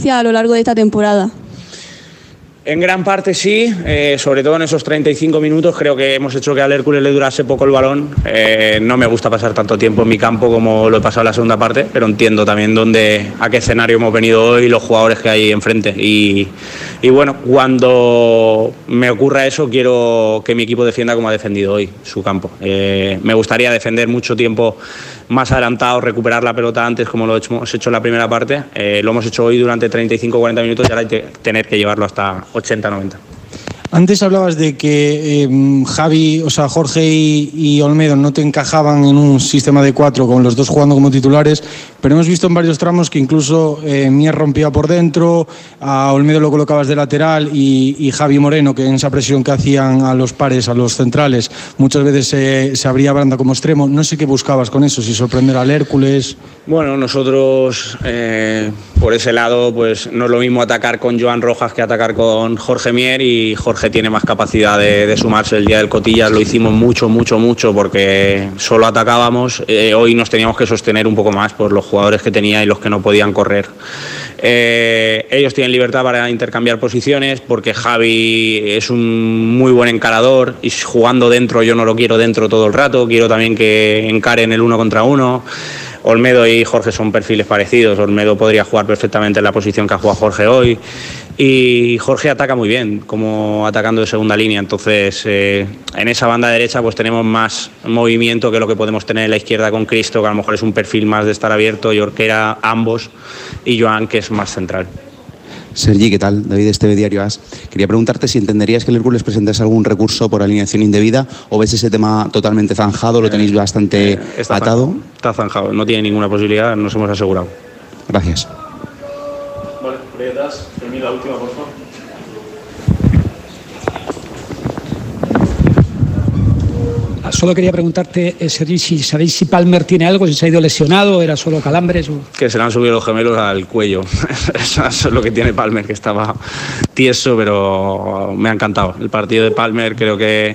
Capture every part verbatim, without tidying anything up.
experiencia a lo largo de esta temporada? En gran parte sí, eh, sobre todo en esos treinta y cinco minutos creo que hemos hecho que al Hércules le durase poco el balón. Eh, no me gusta pasar tanto tiempo en mi campo como lo he pasado en la segunda parte, pero entiendo también dónde, a qué escenario hemos venido hoy y los jugadores que hay enfrente. Y, y bueno, cuando me ocurra eso quiero que mi equipo defienda como ha defendido hoy su campo. Eh, me gustaría defender mucho tiempo más adelantado, recuperar la pelota antes como lo hemos hecho en la primera parte. Eh, lo hemos hecho hoy durante treinta y cinco cuarenta minutos y ahora hay que tener que llevarlo hasta ochenta noventa. Antes hablabas de que eh, Javi, o sea, Jorge y, y Olmedo no te encajaban en un sistema de cuatro con los dos jugando como titulares, pero hemos visto en varios tramos que incluso eh, Mier rompía por dentro, a Olmedo lo colocabas de lateral y, y Javi Moreno, que en esa presión que hacían a los pares, a los centrales, muchas veces eh, se abría banda como extremo. No sé qué buscabas con eso, si sorprender al Hércules. Bueno, nosotros eh, por ese lado pues no es lo mismo atacar con Joan Rojas que atacar con Jorge Mier, y Jorge tiene más capacidad de, de sumarse. El día del Cotillas lo hicimos mucho, mucho, mucho porque solo atacábamos. Eh, hoy nos teníamos que sostener un poco más por los jugadores que tenía y los que no podían correr. Eh, ellos tienen libertad para intercambiar posiciones porque Javi es un muy buen encarador y jugando dentro yo no lo quiero dentro todo el rato, quiero también que encaren el uno contra uno. Olmedo y Jorge son perfiles parecidos. Olmedo podría jugar perfectamente en la posición que ha jugado Jorge hoy y Jorge ataca muy bien como atacando de segunda línea, entonces eh, en esa banda derecha pues tenemos más movimiento que lo que podemos tener en la izquierda con Cristo, que a lo mejor es un perfil más de estar abierto, y Orquera ambos, y Joan, que es más central. Sergi, ¿qué tal? David Esteve, Diario As. Quería preguntarte si entenderías que el Hércules presentase algún recurso por alineación indebida o ves ese tema totalmente zanjado, lo tenéis bastante eh, está atado. Zanjado, está zanjado, no tiene ninguna posibilidad, nos hemos asegurado. Gracias. Vale, por ahí atrás, termina la última, por favor. Solo quería preguntarte, eh, Sergi, si sabéis si Palmer tiene algo, si se ha ido lesionado, era solo calambres. O... Que se le han subido los gemelos al cuello. Eso es lo que tiene Palmer, que estaba tieso, pero me ha encantado. El partido de Palmer creo que,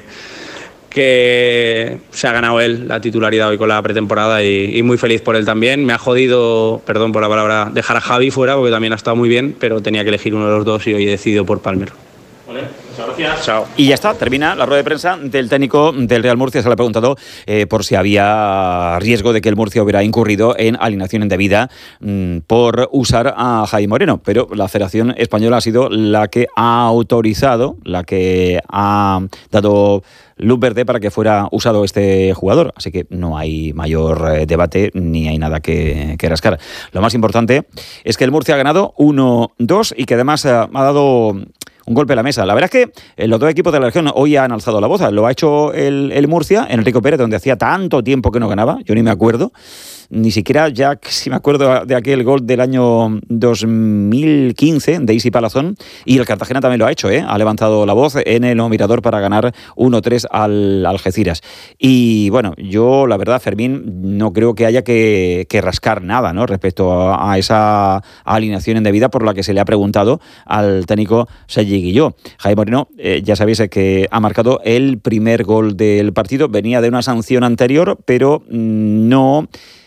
que se ha ganado él la titularidad hoy con la pretemporada y, y muy feliz por él también. Me ha jodido, perdón por la palabra, dejar a Javi fuera porque también ha estado muy bien, pero tenía que elegir uno de los dos y hoy he decidido por Palmer. Vale, muchas gracias. Chao. Y ya está, termina la rueda de prensa del técnico del Real Murcia. Se le ha preguntado eh, por si había riesgo de que el Murcia hubiera incurrido en alineación indebida mmm, por usar a Javi Moreno, pero la Federación Española ha sido la que ha autorizado, la que ha dado luz verde para que fuera usado este jugador, así que no hay mayor eh, debate ni hay nada que, que rascar. Lo más importante es que el Murcia ha ganado uno dos y que además eh, ha dado un golpe a la mesa. La verdad es que los dos equipos de la región hoy han alzado la voz. Lo ha hecho el, el Murcia, Enrico Pérez, donde hacía tanto tiempo que no ganaba, yo ni me acuerdo, ni siquiera ya si me acuerdo de aquel gol del año dos mil quince de Isi Palazón, y el Cartagena también lo ha hecho, ¿eh? Ha levantado la voz en el Mirador para ganar uno tres al Algeciras. Y bueno, yo la verdad, Fermín, no creo que haya que, que rascar nada, ¿no?, respecto a, a esa alineación indebida por la que se le ha preguntado al técnico Sergi Guilló. Javi Moreno, eh, ya sabéis que ha marcado el primer gol del partido, venía de una sanción anterior, pero no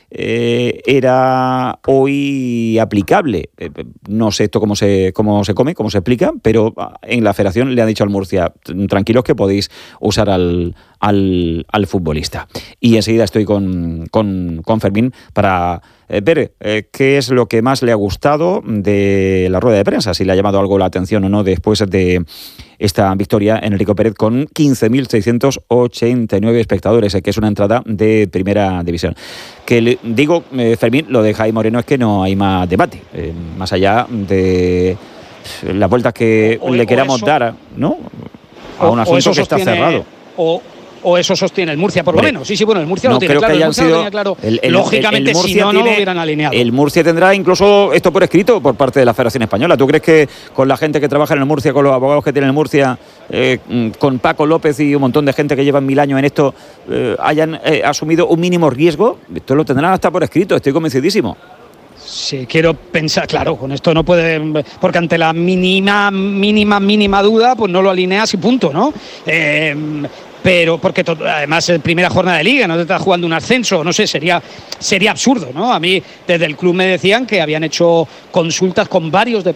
Eh, era hoy aplicable. Eh, no sé esto cómo se, cómo se come, cómo se explica, pero en la federación le han dicho al Murcia, tranquilos que podéis usar al, al, al futbolista. Y enseguida estoy con, con, con Fermín para eh, ver eh, qué es lo que más le ha gustado de la rueda de prensa, si le ha llamado algo la atención o no después de esta victoria en Enrico Pérez con quince mil seiscientos ochenta y nueve espectadores, eh, que es una entrada de primera división. Que le digo, eh, Fermín, lo de Javi Moreno es que no hay más debate, eh, más allá de las vueltas que o, le o queramos eso, dar, ¿no?, a un asunto que está cerrado. O, o eso sostiene el Murcia, por lo menos. Sí, sí, bueno, el Murcia no lo tiene creo claro. Que hayan el Murcia sido, lo tenía claro. El, el, Lógicamente, el, el si no, tiene, no lo hubieran alineado. El Murcia tendrá incluso esto por escrito por parte de la Federación Española. ¿Tú crees que con la gente que trabaja en el Murcia, con los abogados que tiene el Murcia, eh, con Paco López y un montón de gente que llevan mil años en esto, eh, hayan eh, asumido un mínimo riesgo? Esto lo tendrán hasta por escrito, estoy convencidísimo. Sí, quiero pensar, claro, con esto no puede, porque ante la mínima, mínima, mínima duda, pues no lo alineas y punto, ¿no? Eh, pero porque to, además es primera jornada de liga, no te estás jugando un ascenso, no sé, sería, sería absurdo, ¿no? A mí desde el club me decían que habían hecho consultas con varios de